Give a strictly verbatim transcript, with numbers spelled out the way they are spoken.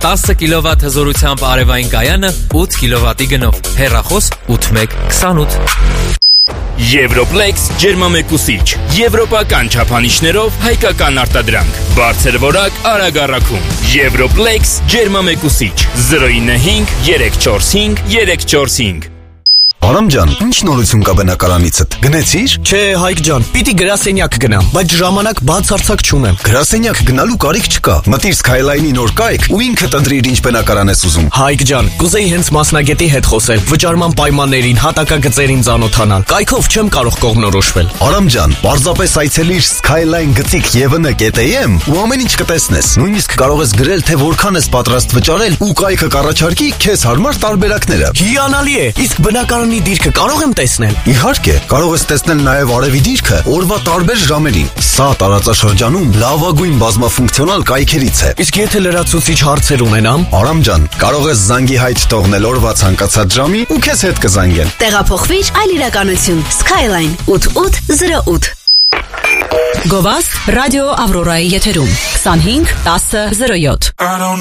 տասը կիլովատ հզորությամբ արևային կայանը ութ կիլովատի գնով, հեռախոս ութ մեկ քսանութ։ Եվրոպլեքս ջերմամեկուսիչ, եվրոպական չափանիշներով հայկական արտադրանք, բարձր որակ, արագ առաքում։ Եվրոպլեքս ջերմամեկուսիչ, զրո ինը հինգ երեք չորս հինգ երեք չորս հինգ։ Արամ ջան, ինչ նորություն կա բնակարանիցդ, գնեցիր? Չէ Հայկ ջան, պիտի գրասենյակ գնամ, բայց ժամանակ բացարձակ չունեմ։ Գրասենյակ գնալու կարիք չկա, մտիր Skyline-ի նոր կայք ու ինքդ ընտրիր ինչ բնակարան ես ուզում։ Հայկ ջան, կուզեի հենց մասնագետի հետ խոսել, վճարման պայմաններին, հատակագծերին ծանոթանալ, կայքով չեմ կարող կողմնորոշվել։ Արամ ջան, պարզապես այցելիր Skyline գծիկ եվն.am ու ամեն ինչ կտեսնես, նույնիսկ կարող ես գրել, թե որքան ես պատրաստ վճարել ու կայքը կառաջարկի քեզ հարմար տարբերակները։ Հիանալի է, իսկ բնակարանի դիրքը կարող եմ տեսնել։ Իհարկե, կարող ես տեսնել նաև արևի դիրքը օրվա տարբեր ժամերին։ Սա տարածաշրջանում լավագույն բազմաֆունկցիոնալ կայքերից է։ Իսկ եթե լրացուցիչ հարցեր ունենամ, Արամ ջան, կարող ես զանգի հայտ թողնել օրվա ցանկացած ժամի ու քեզ հետ կզանգեն։ Տեղափոխվիր այլ իրականություն։ Skyline ութ ութ զրո ութ։ Գովաստ ռադիո Ավրորայի եթերում քսանհինգ տասը զրո յոթ։